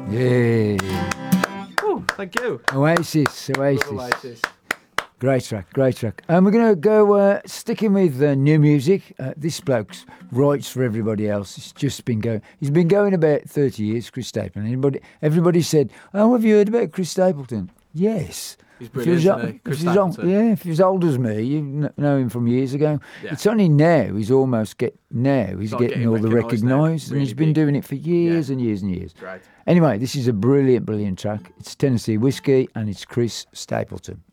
Yeah. Oh, thank you. Oasis. Oasis. Great track, great track. And we're going to go sticking with new music. This bloke's writes for everybody else. It's just been going. He's been going about 30 years, Chris Stapleton. Everybody said, "Oh, have you heard about Chris Stapleton?" Yes. He's brilliant, isn't he? Chris Stapleton. If he's old as me, you know him from years ago. Yeah. It's only now he's getting all the recognised, and he's been doing it for years and years and years. Right. Anyway, this is a brilliant, brilliant track. It's Tennessee Whiskey, and it's Chris Stapleton.